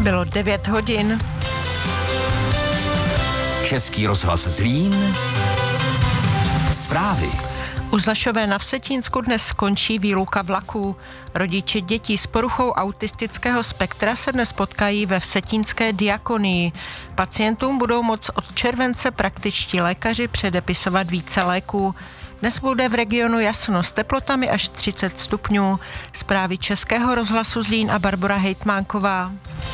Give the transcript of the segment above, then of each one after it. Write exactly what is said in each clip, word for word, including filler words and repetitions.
Bylo devět hodin. Český rozhlas Zlín. Zprávy. U Zašové na Vsetínsku dnes skončí výluka vlaků. Rodiče dětí s poruchou autistického spektra se dnes potkají ve vsetínské diakonii. Pacientům budou moct od července praktičtí lékaři předepisovat více léků. Dnes bude v regionu jasno s teplotami až třicet stupňů. Zprávy Českého rozhlasu Zlín a Barbora Hejtmánková.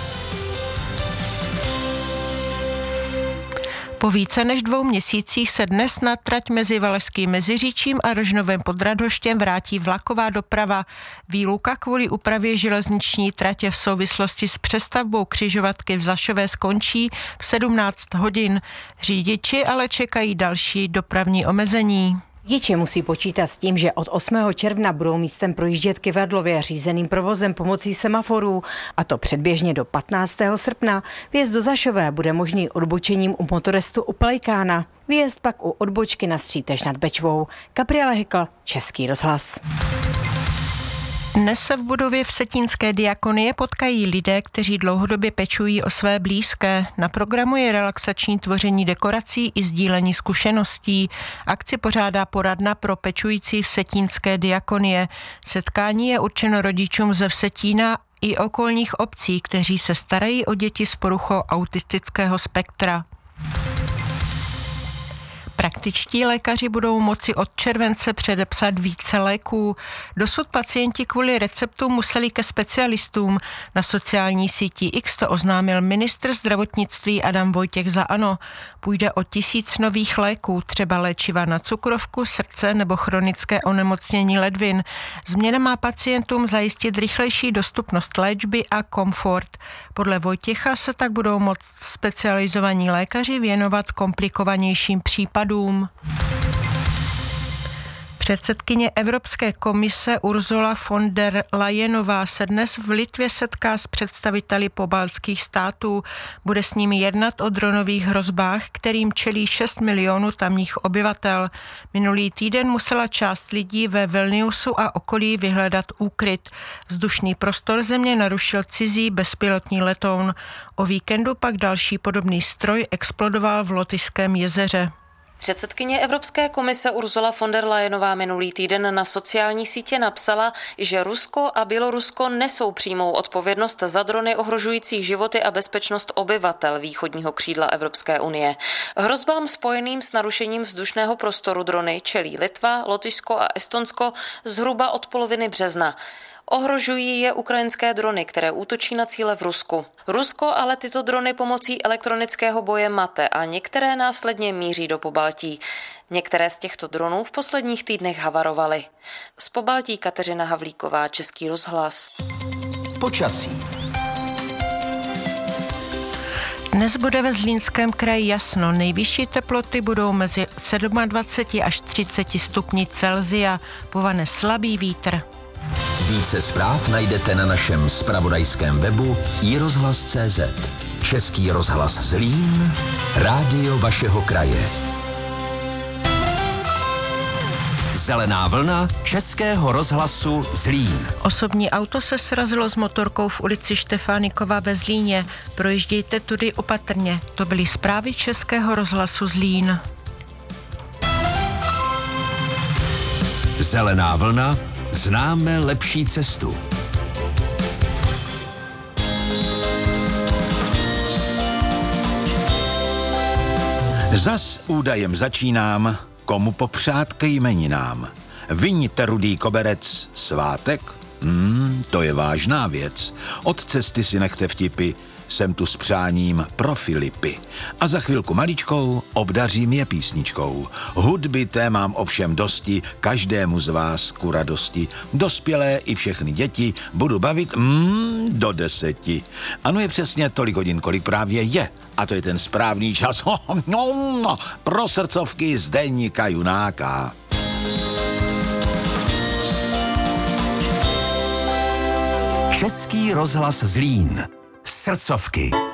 Po více než dvou měsících se dnes na trať mezi Valašským Meziříčím a Rožnovem pod Radhoštěm vrátí vlaková doprava. Výluka kvůli úpravě železniční tratě v souvislosti s přestavbou křižovatky v Zašové skončí v sedmnáct hodin. Řidiči ale čekají další dopravní omezení. Řidiči musí počítat s tím, že od osmého června budou místem projíždět kyvadlově řízeným provozem pomocí semaforů, a to předběžně do patnáctého srpna. Vjezd do Zašové bude možný odbočením u motorestu u Pelikána. Výjezd pak u odbočky na Střítež nad Bečvou. Gabriela Hykl, Český rozhlas. Dnes se v budově Vsetínské diakonie potkají lidé, kteří dlouhodobě pečují o své blízké. Na programu je relaxační tvoření dekorací i sdílení zkušeností. Akci pořádá poradna pro pečující Vsetínské diakonie. Setkání je určeno rodičům ze Vsetína i okolních obcí, kteří se starají o děti s poruchou autistického spektra. Praktičtí lékaři budou moci od července předepsat více léků. Dosud pacienti kvůli receptu museli ke specialistům. Na sociální síti X to oznámil ministr zdravotnictví Adam Vojtěch za ANO. Půjde o tisíc nových léků, třeba léčiva na cukrovku, srdce nebo chronické onemocnění ledvin. Změna má pacientům zajistit rychlejší dostupnost léčby a komfort. Podle Vojtěcha se tak budou moct specializovaní lékaři věnovat komplikovanějším případům. Předsedkyně Evropské komise Ursula von der Leyenová se dnes v Litvě setká s představiteli pobaltských států. Bude s nimi jednat o dronových hrozbách, kterým čelí šest milionů tamních obyvatel. Minulý týden musela část lidí ve Vilniusu a okolí vyhledat úkryt. Vzdušný prostor země narušil cizí bezpilotní letoun. O víkendu pak další podobný stroj explodoval v Lotyšském jezeře. Předsedkyně Evropské komise Ursula von der Leyenová minulý týden na sociální sítě napsala, že Rusko a Bělorusko nesou přímou odpovědnost za drony ohrožující životy a bezpečnost obyvatel východního křídla Evropské unie. Hrozbám spojeným s narušením vzdušného prostoru drony čelí Litva, Lotyšsko a Estonsko zhruba od poloviny března. Ohrožují je ukrajinské drony, které útočí na cíle v Rusku. Rusko ale tyto drony pomocí elektronického boje mate a některé následně míří do Pobaltí. Některé z těchto dronů v posledních týdnech havarovaly. Z Pobaltí Kateřina Havlíková, Český rozhlas. Počasí. Dnes bude ve Zlínském kraji jasno. Nejvyšší teploty budou mezi dvacet sedm až třicet stupni Celsia. Povane slabý vítr. Více zpráv najdete na našem zpravodajském webu i rozhlas tečka cé zet. Český rozhlas Zlín, rádio vašeho kraje. Zelená vlna Českého rozhlasu Zlín. Osobní auto se srazilo s motorkou v ulici Štefánikova ve Zlíně. Projíždějte tudy opatrně. To byly zprávy Českého rozhlasu Zlín. Zelená vlna. Známe lepší cestu. Zas údajem začínám, komu popřát k jmeninám. Viníte rudý koberec, svátek? Hmm, to je vážná věc. Od cesty si nechte vtipy, jsem tu s přáním pro Filipy. A za chvilku maličkou obdařím je písničkou. Hudby té mám ovšem dosti, každému z vás ku radosti. Dospělé i všechny děti budu bavit mm, do deseti. Ano, je přesně tolik hodin, kolik právě je. A to je ten správný čas pro srdcovky Zdeňka Junáka. Český rozhlas Zlín. Srdcovky.